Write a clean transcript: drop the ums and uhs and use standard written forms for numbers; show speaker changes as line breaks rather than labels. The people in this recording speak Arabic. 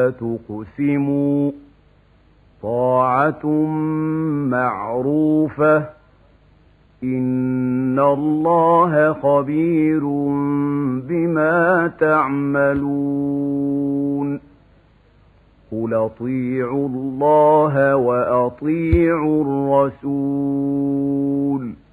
ولا تقسموا طاعة معروفة إن الله خبير بما تعملون قل أطيعوا الله وأطيعوا الرسول